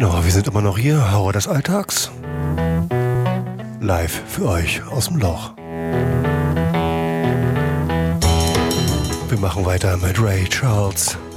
Genau, wir sind immer noch hier, Horror des Alltags. Live für euch aus dem Loch. Wir machen weiter mit Ray Charles.